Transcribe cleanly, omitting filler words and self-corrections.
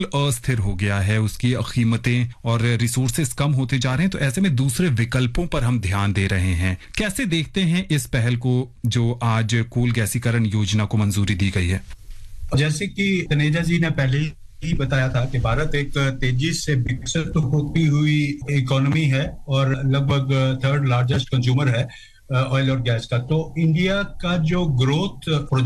अस्थिर हो गया है, उसकी कीमतें और रिसोर्सेज कम होते जा रहे हैं, तो ऐसे में दूसरे विकल्पों पर हम ध्यान दे रहे हैं। कैसे देखते हैं इस पहल को जो आज कोल गैसीकरण योजना को मंजूरी दी गई है? जैसे कि तनेजा जी ने पहले ही बताया था कि भारत एक तेजी से विकसित होती हुई इकोनॉमी है और लगभग थर्ड लार्जेस्ट कंज्यूमर है ऑयल और गैस का। तो इंडिया का जो ग्रोथ